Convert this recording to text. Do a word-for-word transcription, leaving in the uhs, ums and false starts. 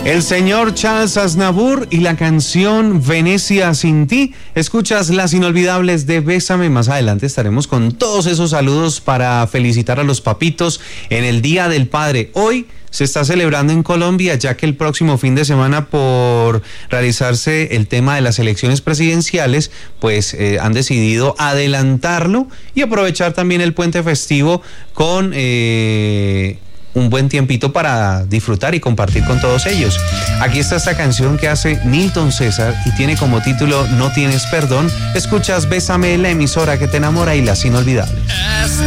El señor Charles Aznavour y la canción Venecia sin ti. Escuchas las inolvidables de Bésame. Más adelante estaremos con todos esos saludos para felicitar a los papitos en el Día del Padre. Hoy se está celebrando en Colombia, ya que el próximo fin de semana, por realizarse el tema de las elecciones presidenciales, pues eh, han decidido adelantarlo y aprovechar también el puente festivo con eh, un buen tiempito para disfrutar y compartir con todos ellos. Aquí está esta canción que hace Nilton César y tiene como título No tienes perdón. Escuchas Bésame, la emisora que te enamora y las inolvidables.